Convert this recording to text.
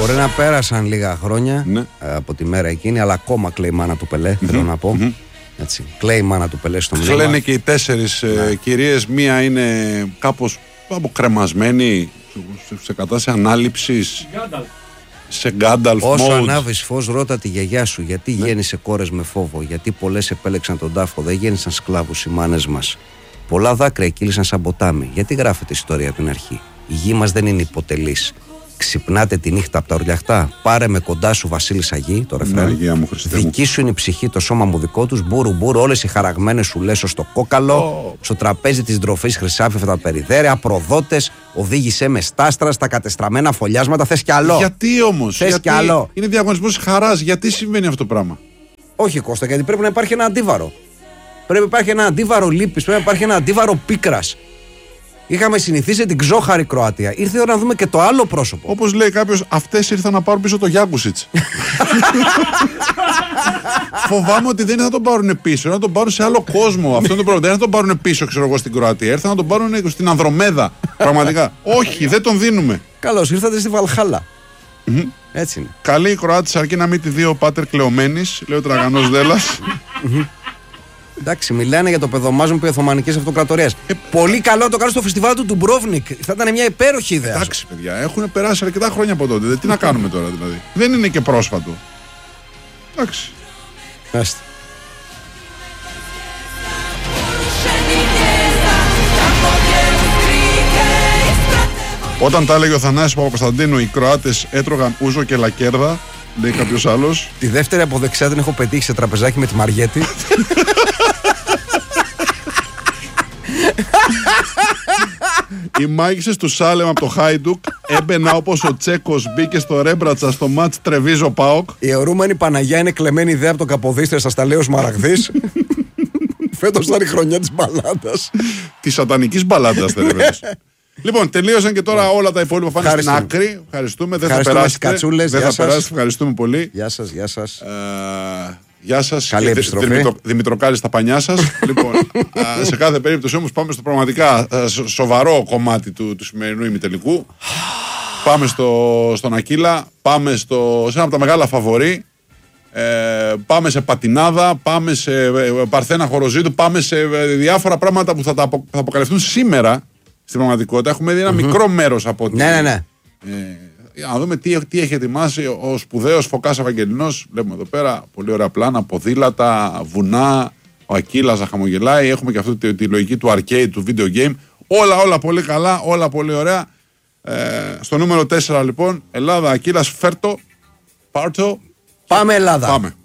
Μπορεί να πέρασαν λίγα χρόνια από τη μέρα εκείνη, αλλά ακόμα κλαίει η μάνα του Πελέ, θέλω να πω. Έτσι, κλαίει η μάνα του Πελέ στο μνήμα. Κλαίνε και οι 4 κυρίες. Μία είναι κάπως αποκρεμασμένη, σε κατάσταση ανάληψης. Σε Γκάνταλφ. Όσο ανάβεις φως, ρώτα τη γιαγιά σου γιατί γέννησε κόρες με φόβο. Γιατί πολλές επέλεξαν τον τάφο, δεν γέννησαν σκλάβους οι μάνες μας. Πολλά δάκρυα κύλησαν σαν ποτάμι. Γιατί γράφεται ιστορία από την αρχή. Η γη μας δεν είναι υποτελής. Ξυπνάτε τη νύχτα από τα ουρλιαχτά. Πάρε με κοντά σου Βασίλης Αγί, το ρεφρέν. Δική σου είναι η ψυχή, το σώμα μου δικό τους. Μπούρου μπούρου, όλες οι χαραγμένες σου λέσω στο κόκαλο. Στο τραπέζι της ντροφής χρυσάφι τα περιδέρια. Προδότες, οδήγησέ με στάστρα στα κατεστραμμένα φωλιάσματα. Θες κι άλλο. Γιατί όμως, θες κι άλλο. Είναι διαγωνισμός χαράς. Γιατί συμβαίνει αυτό το πράγμα? Όχι, Κώστα, γιατί πρέπει να υπάρχει ένα αντίβαρο. Πρέπει να υπάρχει ένα αντίβαρο λύπης, πρέπει να υπάρχει ένα αντίβαρο πίκρας. Είχαμε συνηθίσει την ξόχαρη Κροατία. Ήρθε η ώρα να δούμε και το άλλο πρόσωπο. Όπως λέει κάποιος, αυτές ήρθαν να πάρουν πίσω το Γιάκουσιτς. Φοβάμαι ότι δεν θα τον πάρουν πίσω, να τον πάρουν σε άλλο κόσμο. Αυτό είναι το πρόβλημα. Δεν θα τον πάρουν πίσω, ξέρω εγώ, στην Κροατία. Ήρθαν να τον πάρουν στην Ανδρομέδα. Πραγματικά. Όχι, δεν τον δίνουμε. Καλώς ήρθατε στη Βαλχάλα. Έτσι είναι. Καλή η Κροάτης, αρκεί να μην τη δει ο πάτερ Κλεωμένης, λέει ο Τραγανός Δέλλας. Εντάξει, μιλάνε για το παιδομάζον Οθωμανικής Αυτοκρατορίας. Πολύ καλό να το κάνω στο φεστιβάλ του Ντουμπρόβνικ. Θα ήταν μια υπέροχη ιδέα. Εντάξει, παιδιά, έχουν περάσει αρκετά χρόνια από τότε. Τι να κάνουμε τώρα, δηλαδή. Δεν είναι και πρόσφατο. Εντάξει. Άστε. Όταν τα έλεγε ο Θανάσης Παπακοσταντίνου, οι Κροάτες έτρωγαν ούζο και λακέρδα, λέει κάποιος άλλος. Τη δεύτερη από δεξιά την έχω πετύχει σε τραπεζάκι με τη Μαριέτη. Οι μάγισσες του Σάλεμ από το Χάιντουκ έμπαινα όπως ο Τσέκος μπήκε στο Ρέμπρατσα στο μάτς Τρεβίζο Πάοκ. Η αιωρούμενη Παναγιά είναι κλεμμένη ιδέα από τον Καποδίστρια στα Σταλέος Μαραγδής. Φέτος ήταν η χρονιά της μπαλάντας. Της σατανικής μπαλάντας, θέλετε. Λοιπόν, τελείωσαν και τώρα όλα τα υπόλοιπα πάνε στην άκρη. Ευχαριστούμε. Δεν θα περάσετε. Δεν θα περάσετε. Ευχαριστούμε πολύ. Γεια σας, γεια σας. Γεια σας. Καλή επιστροφή. Δημητροκάλη στα πανιά σας. Λοιπόν, σε κάθε περίπτωση όμως πάμε στο πραγματικά σοβαρό κομμάτι του σημερινού ημιτελικού. Πάμε στον Ακύλα. Πάμε σε ένα από τα μεγάλα φαβορί. Πάμε σε πατινάδα. Πάμε σε Παρθένα Χοροζήτου. Πάμε σε διάφορα πράγματα που θα αποκαλυφθούν σήμερα. Στην πραγματικότητα έχουμε δει ένα μικρό μέρος από ό,τι. Ναι. Για να δούμε τι έχει ετοιμάσει ο σπουδαίος Φωκάς Ευαγγελινός. Βλέπουμε εδώ πέρα πολύ ωραία πλάνα, ποδήλατα, βουνά, ο Ακύλας να χαμογελάει. Έχουμε και αυτή τη λογική του arcade, του video game. Όλα πολύ καλά, όλα πολύ ωραία. Στο νούμερο 4 λοιπόν, Ελλάδα, Ακύλας, φέρτο, πάρτο. Πάμε Ελλάδα. Πάμε.